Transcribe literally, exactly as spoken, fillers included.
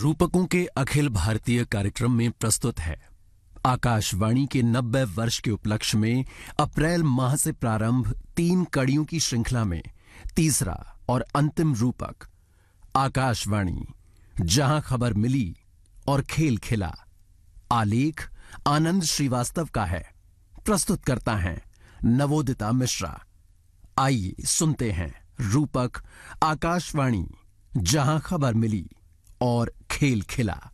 रूपकों के अखिल भारतीय कार्यक्रम में प्रस्तुत है आकाशवाणी के नब्बे वर्ष के उपलक्ष्य में अप्रैल माह से प्रारंभ तीन कड़ियों की श्रृंखला में तीसरा और अंतिम रूपक आकाशवाणी जहां खबर मिली और खेल खिला। आलेख आनंद श्रीवास्तव का है, प्रस्तुत करता है नवोदिता मिश्रा। आइए सुनते हैं रूपक आकाशवाणी जहां खबर मिली और खेल खिला।